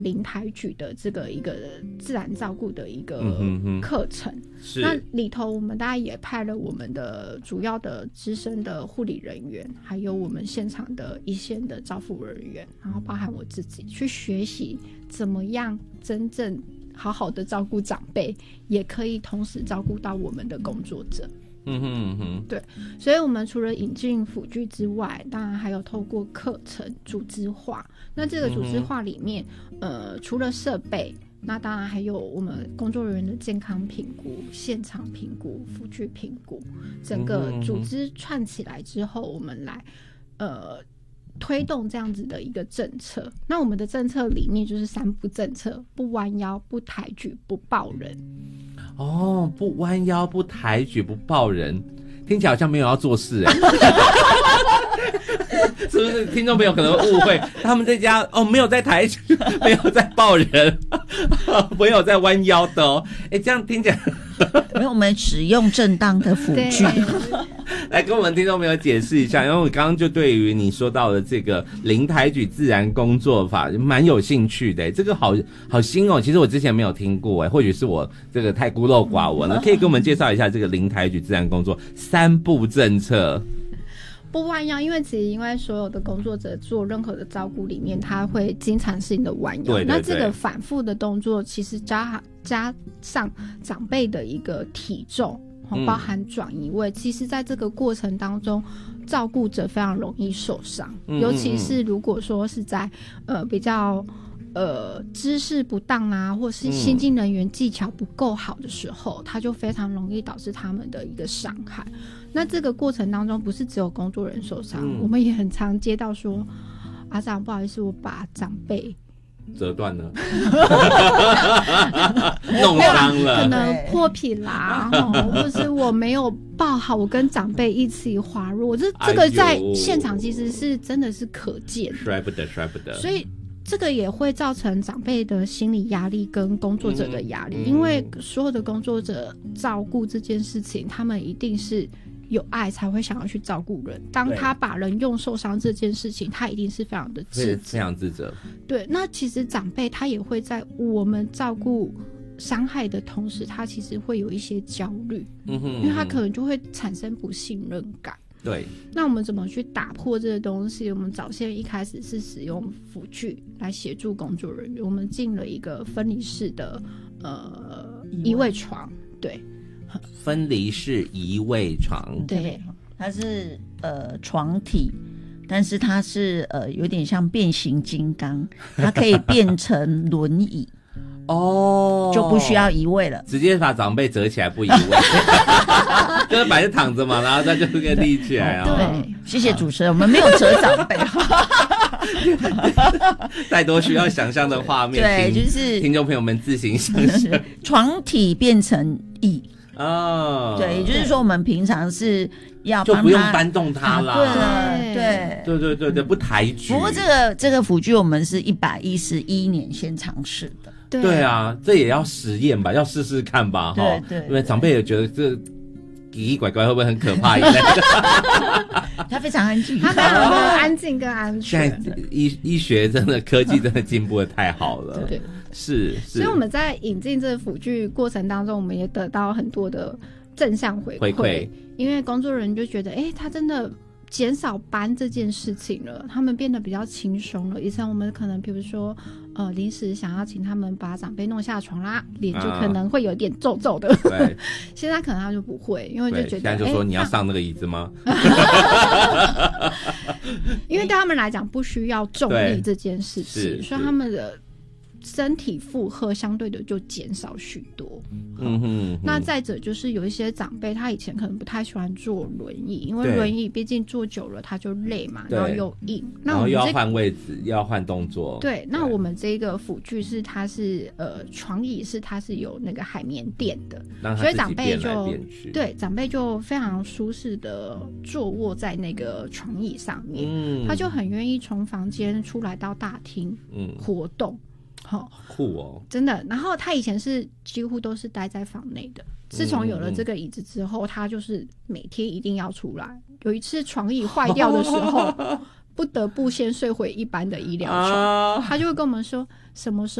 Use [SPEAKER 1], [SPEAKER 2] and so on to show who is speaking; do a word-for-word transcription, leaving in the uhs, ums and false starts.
[SPEAKER 1] 零抬举的这个一个自然照顾的一个课程、嗯、
[SPEAKER 2] 是
[SPEAKER 1] 那里头我们大概也派了我们的主要的资深的护理人员，还有我们现场的一线的照护人员，然后包含我自己去学习怎么样真正好好的照顾长辈，也可以同时照顾到我们的工作者。
[SPEAKER 2] 嗯哼嗯哼，
[SPEAKER 1] 对，所以我们除了引进辅具之外，当然还有透过课程组织化。那这个组织化里面、嗯、呃，除了设备，那当然还有我们工作人员的健康评估、现场评估、辅具评估，整个组织串起来之后，我们来呃推动这样子的一个政策。那我们的政策理念就是三不政策：不弯腰、不抬举、不抱人。
[SPEAKER 2] 哦，不弯腰，不抬举，不抱人，听起来好像没有要做事哎，是不是？听众朋友可能误会，他们这家哦没有在抬举，没有在抱人，没有在弯腰的哦。哎，这样听起来，
[SPEAKER 3] 没有，我们使用正当的辅具。
[SPEAKER 2] 来跟我们听众朋友解释一下，因为我刚刚就对于你说到的这个零抬举自然工作法蛮有兴趣的，这个好好新哦，其实我之前没有听过，或许是我这个太孤陋寡闻了，可以跟我们介绍一下这个零抬举自然工作三步政策。
[SPEAKER 1] 不弯腰，因为其实因为所有的工作者做任何的照顾里面，他会经常性的弯腰，
[SPEAKER 2] 对对对，
[SPEAKER 1] 那这个反复的动作其实加加上长辈的一个体重，包含转移位、嗯、其实在这个过程当中照顾者非常容易受伤、嗯、尤其是如果说是在呃比较呃姿势不当啊，或是新进人员技巧不够好的时候、嗯、它就非常容易导致他们的一个伤害。那这个过程当中不是只有工作人受伤、嗯、我们也很常接到说阿长不好意思我把长辈
[SPEAKER 2] 折断了弄伤了，
[SPEAKER 1] 可能破皮啦或是我没有抱好，我跟长辈一起滑入，这这个在现场其实是真的是可见，
[SPEAKER 2] 摔不得摔不得，
[SPEAKER 1] 所以这个也会造成长辈的心理压力跟工作者的压力、嗯、因为所有的工作者照顾这件事情他们一定是有爱才会想要去照顾人，当他把人用受伤这件事情他一定是非常的自责，
[SPEAKER 2] 非常自责。
[SPEAKER 1] 对，那其实长辈他也会在我们照顾伤害的同时他其实会有一些焦虑、嗯哼嗯哼，因为他可能就会产生不信任感。
[SPEAKER 2] 对，
[SPEAKER 1] 那我们怎么去打破这个东西？我们早先一开始是使用辅具来协助工作人员，我们进了一个分离式的呃移位床，对，
[SPEAKER 2] 分离式移位床，
[SPEAKER 3] 对，它是呃床体，但是它是呃有点像变形金刚，它可以变成轮椅。
[SPEAKER 2] 哦，
[SPEAKER 3] 就不需要移位了，
[SPEAKER 2] 直接把长辈折起来不移位，就是摆着躺着嘛，然后他就可以立起来啊。
[SPEAKER 3] 对，谢谢主持人，我们没有折长辈，
[SPEAKER 2] 太多需要想象的画面，
[SPEAKER 3] 对，就是
[SPEAKER 2] 听众朋友们自行想象。
[SPEAKER 3] 床体变成椅
[SPEAKER 2] 哦，
[SPEAKER 3] 对，也就是说我们平常是要帮他
[SPEAKER 2] 就不用搬动它啦，
[SPEAKER 3] 啊、对
[SPEAKER 2] 对对对对对，不抬举。
[SPEAKER 3] 不过这个这个辅具我们是一百一十一年先尝试的。
[SPEAKER 1] 对,
[SPEAKER 2] 对啊，这也要实验吧，要试试看吧，
[SPEAKER 3] 对对，
[SPEAKER 2] 因为长辈也觉得这奇奇怪怪会不会很可怕一类
[SPEAKER 3] 他非常安静，
[SPEAKER 1] 他非常的安静跟安全。
[SPEAKER 2] 现在医医学真的科技真的进步的太好了，
[SPEAKER 1] 对，
[SPEAKER 2] 是是。
[SPEAKER 1] 所以我们在引进这个辅具过程当中，我们也得到很多的正向回馈，
[SPEAKER 2] 回馈
[SPEAKER 1] 因为工作人员就觉得，哎、欸，他真的减少搬这件事情了，他们变得比较轻松了。以前我们可能比如说呃临时想要请他们把长辈弄下床啦，脸就可能会有点皱皱的、啊、对现在可能他就不会，因为就觉得现
[SPEAKER 2] 在就说你要上那个椅子吗、
[SPEAKER 1] 欸、因为对他们来讲不需要重力这件事情，所以他们的身体负荷相对的就减少许多。嗯哼嗯哼，那再者就是有一些长辈他以前可能不太喜欢坐轮椅，因为轮椅毕竟坐久了他就累嘛，然后又硬，
[SPEAKER 2] 然后又要换位置又要换动作。
[SPEAKER 1] 对，那我们这个辅具是它是呃床椅是它是有那个海绵垫的，所以长辈就对长辈就非常舒适的坐卧在那个床椅上面、嗯、他就很愿意从房间出来到大厅、嗯、活动。
[SPEAKER 2] 好酷哦，
[SPEAKER 1] 真的。然后他以前是几乎都是待在房内的，自从有了这个椅子之后、嗯、他就是每天一定要出来。有一次床椅坏掉的时候不得不先睡回一般的医疗床、啊、他就会跟我们说什么时